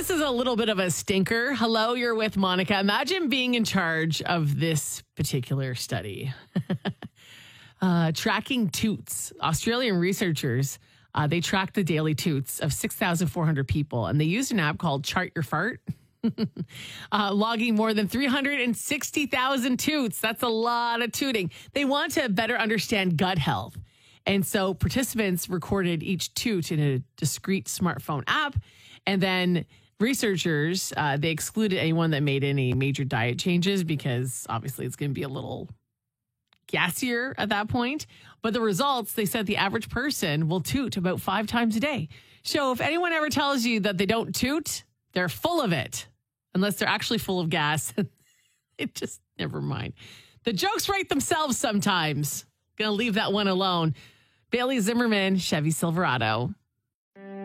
this is a little bit of a stinker. Hello, you're with Monica. Imagine being in charge of this particular study. Tracking toots. Australian researchers, they tracked the daily toots of 6,400 people, and they used an app called Chart Your Fart. Logging more than 360,000 toots. That's a lot of tooting. They want to better understand gut health. And so participants recorded each toot in a discrete smartphone app. And then researchers, they excluded anyone that made any major diet changes because obviously it's going to be a little gassier at that point. But the results, they said the average person will toot about 5 times a day. So if anyone ever tells you that they don't toot, they're full of it. Unless they're actually full of gas. It just, never mind. The jokes write themselves sometimes. Gonna leave that one alone. Bailey Zimmerman, Chevy Silverado.